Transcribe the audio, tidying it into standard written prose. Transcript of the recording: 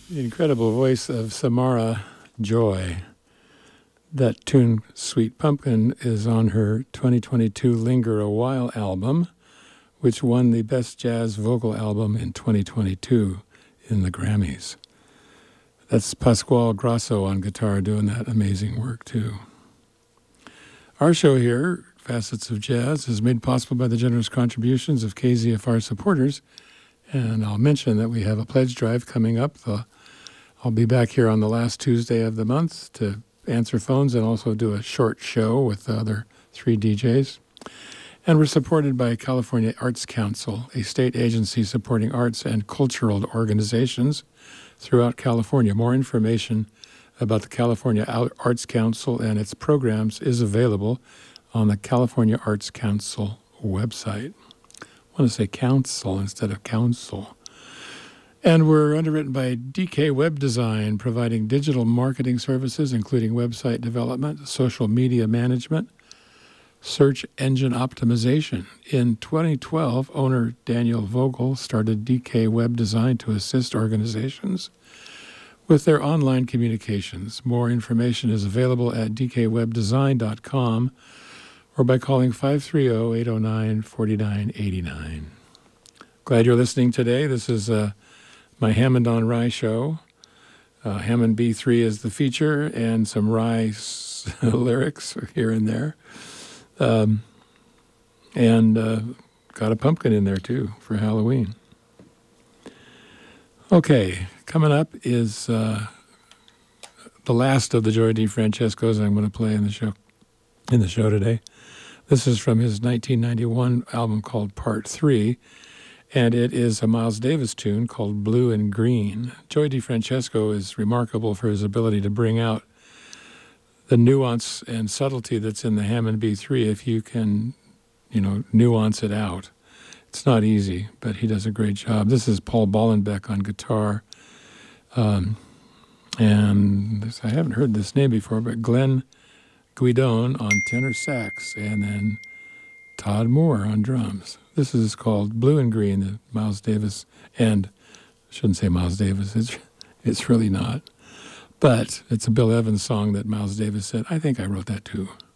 The incredible voice of Samara Joy. That tune, Sweet Pumpkin, is on her 2022 Linger a While album, which won the Best Jazz Vocal Album in 2022 in the Grammys. That's Pasquale Grasso on guitar doing that amazing work, too. Our show here, Facets of Jazz, is made possible by the generous contributions of KZFR supporters, and I'll mention that we have a pledge drive coming up. I'll be back here on the last Tuesday of the month to answer phones and also do a short show with the other 3 DJs. And we're supported by California Arts Council, a state agency supporting arts and cultural organizations throughout California. More information about the California Arts Council and its programs is available on the California Arts Council website. I want to say council instead of council. And we're underwritten by DK Web Design, providing digital marketing services, including website development, social media management, search engine optimization. In 2012, owner Daniel Vogel started DK Web Design to assist organizations with their online communications. More information is available at dkwebdesign.com or by calling 530-809-4989. Glad you're listening today. This is my Hammond on Rye show. Hammond B3 is the feature, and some Rye lyrics here and there. And got a pumpkin in there, too, for Halloween. Okay, coming up is the last of the Joey DeFrancescos I'm going to play in the show today. This is from his 1991 album called Part 3. And it is a Miles Davis tune called Blue and Green. Joey DeFrancesco is remarkable for his ability to bring out the nuance and subtlety that's in the Hammond B3 if you can, nuance it out. It's not easy, but he does a great job. This is Paul Bollenbeck on guitar. And I haven't heard this name before, but Glenn Guidone on tenor sax, and then Todd Moore on drums. This is called Blue and Green, the Miles Davis, and I shouldn't say Miles Davis, it's really not. But it's a Bill Evans song that Miles Davis said, I think I wrote that too.